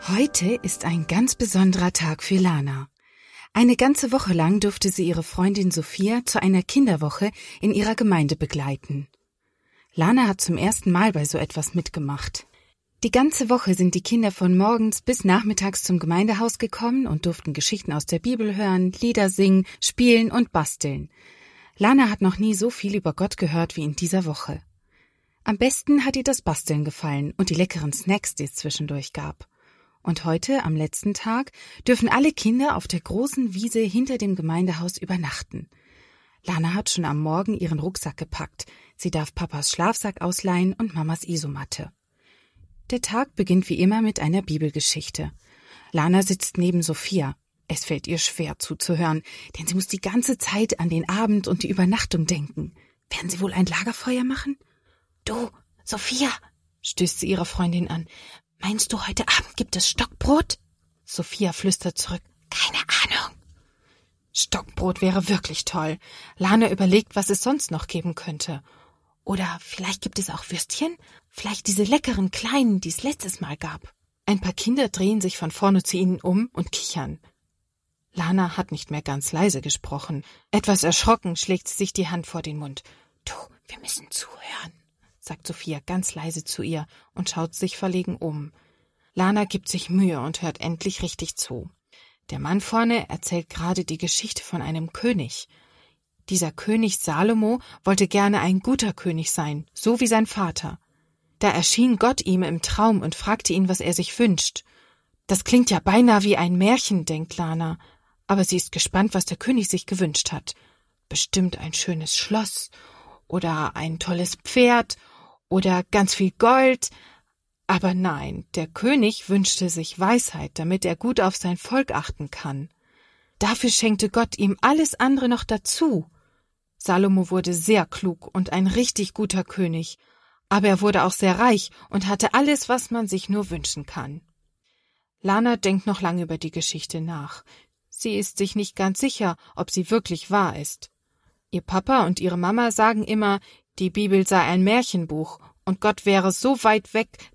Heute ist ein ganz besonderer Tag für Lana. Eine ganze Woche lang durfte sie ihre Freundin Sophia zu einer Kinderwoche in ihrer Gemeinde begleiten. Lana hat zum ersten Mal bei so etwas mitgemacht. Die ganze Woche sind die Kinder von morgens bis nachmittags zum Gemeindehaus gekommen und durften Geschichten aus der Bibel hören, Lieder singen, spielen und basteln. Lana hat noch nie so viel über Gott gehört wie in dieser Woche. Am besten hat ihr das Basteln gefallen und die leckeren Snacks, die es zwischendurch gab. Und heute, am letzten Tag, dürfen alle Kinder auf der großen Wiese hinter dem Gemeindehaus übernachten. Lana hat schon am Morgen ihren Rucksack gepackt. Sie darf Papas Schlafsack ausleihen und Mamas Isomatte. Der Tag beginnt wie immer mit einer Bibelgeschichte. Lana sitzt neben Sophia. Es fällt ihr schwer zuzuhören, denn sie muss die ganze Zeit an den Abend und die Übernachtung denken. Werden sie wohl ein Lagerfeuer machen? »Du, Sophia«, stößt sie ihre Freundin an, »meinst du, heute Abend gibt es Stockbrot?« Sophia flüstert zurück, »Keine Ahnung.« Stockbrot wäre wirklich toll. Lana überlegt, was es sonst noch geben könnte. Oder vielleicht gibt es auch Würstchen? Vielleicht diese leckeren kleinen, die es letztes Mal gab. Ein paar Kinder drehen sich von vorne zu ihnen um und kichern. Lana hat nicht mehr ganz leise gesprochen. Etwas erschrocken schlägt sie sich die Hand vor den Mund. »Du, wir müssen zuhören«, sagt Sophia ganz leise zu ihr und schaut sich verlegen um. Lana gibt sich Mühe und hört endlich richtig zu. Der Mann vorne erzählt gerade die Geschichte von einem König. Dieser König Salomo wollte gerne ein guter König sein, so wie sein Vater. Da erschien Gott ihm im Traum und fragte ihn, was er sich wünscht. Das klingt ja beinahe wie ein Märchen, denkt Lana, aber sie ist gespannt, was der König sich gewünscht hat. Bestimmt ein schönes Schloss oder ein tolles Pferd oder ganz viel Gold. Aber nein, der König wünschte sich Weisheit, damit er gut auf sein Volk achten kann. Dafür schenkte Gott ihm alles andere noch dazu. Salomo wurde sehr klug und ein richtig guter König, aber er wurde auch sehr reich und hatte alles, was man sich nur wünschen kann. Lana denkt noch lange über die Geschichte nach. Sie ist sich nicht ganz sicher, ob sie wirklich wahr ist. Ihr Papa und ihre Mama sagen immer, die Bibel sei ein Märchenbuch und Gott wäre so weit weg,